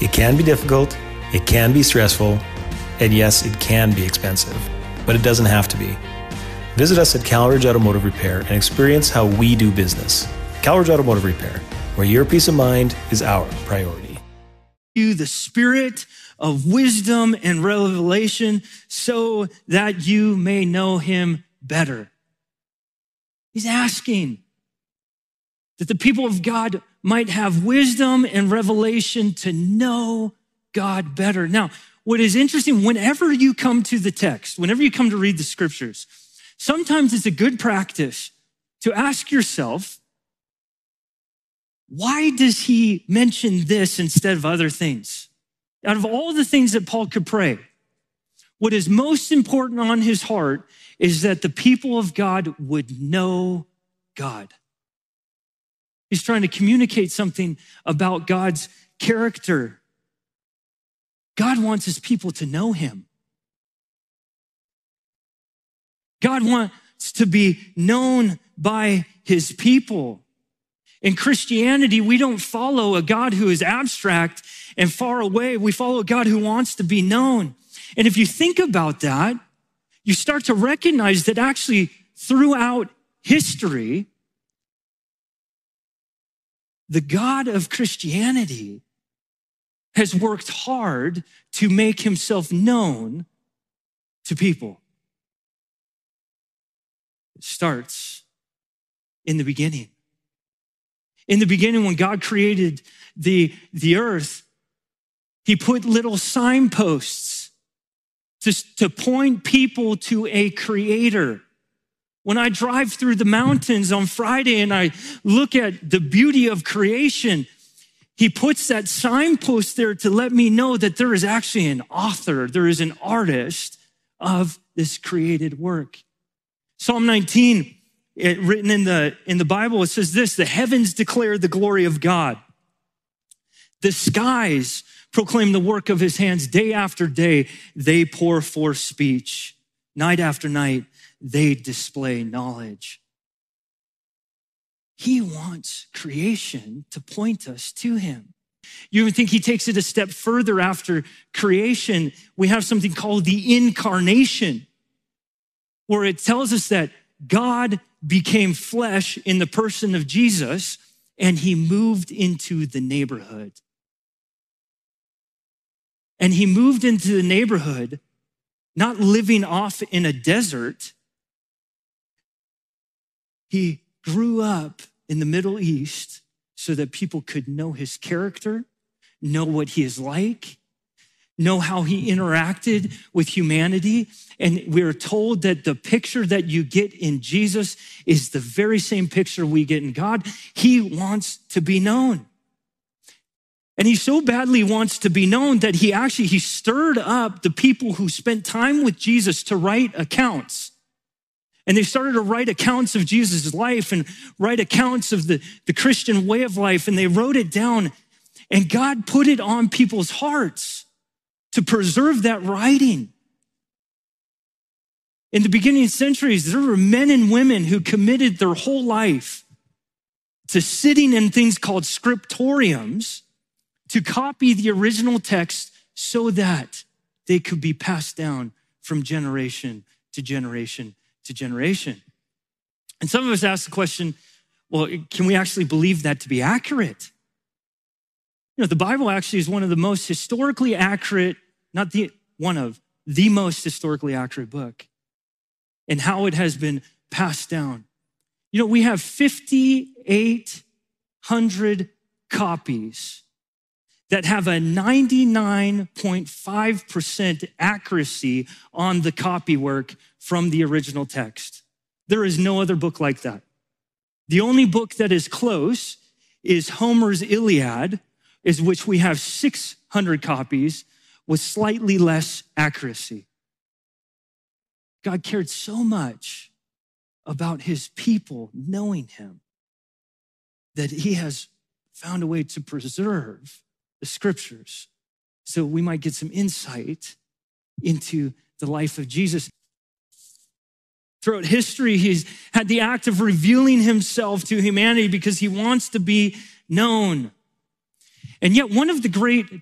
It can be difficult, it can be stressful, and yes, it can be expensive, but it doesn't have to be. Visit us at CalRidge Automotive Repair and experience how we do business. CalRidge Automotive Repair, where your peace of mind is our priority. You the spirit of wisdom and revelation so that you may know him better. He's asking that the people of God might have wisdom and revelation to know God better. Now, what is interesting, whenever you come to the text, whenever you come to read the scriptures, sometimes it's a good practice to ask yourself, why does he mention this instead of other things? Out of all the things that Paul could pray, what is most important on his heart is that the people of God would know God. He's trying to communicate something about God's character. God wants his people to know him. God wants to be known by his people. In Christianity, we don't follow a God who is abstract and far away. We follow a God who wants to be known. And if you think about that, you start to recognize that actually throughout history, the God of Christianity has worked hard to make himself known to people. It starts in the beginning. In the beginning, when God created the earth, he put little signposts to point people to a creator. When I drive through the mountains on Friday and I look at the beauty of creation, he puts that signpost there to let me know that there is actually an author, there is an artist of this created work. Psalm 19, written in the Bible, it says this: the heavens declare the glory of God. The skies proclaim the work of his hands. Day after day, they pour forth speech. Night after night, they display knowledge. He wants creation to point us to him. You even think he takes it a step further after creation. We have something called the incarnation, where it tells us that God became flesh in the person of Jesus, and he moved into the neighborhood. And he moved into the neighborhood, not living off in a desert. He grew up in the Middle East so that people could know his character, know what he is like, know how he interacted with humanity. And we're told that the picture that you get in Jesus is the very same picture we get in God. He wants to be known. And he so badly wants to be known that he stirred up the people who spent time with Jesus to write accounts. And they started to write accounts of Jesus' life and write accounts of the Christian way of life. And they wrote it down. And God put it on people's hearts to preserve that writing. In the beginning centuries, there were men and women who committed their whole life to sitting in things called scriptoriums to copy the original text so that they could be passed down from generation to generation to generation. And some of us ask the question, well, can we actually believe that to be accurate? You know, the Bible actually is one of the most historically accurate, one of the most historically accurate book, and how it has been passed down. You know, we have 5,800 copies that have a 99.5% accuracy on the copywork from the original text. There is no other book like that. The only book that is close is Homer's Iliad, which we have 600 copies with slightly less accuracy. God cared so much about his people knowing him that he has found a way to preserve the scriptures so we might get some insight into the life of Jesus. Throughout history, he's had the act of revealing himself to humanity because he wants to be known. And yet one of the great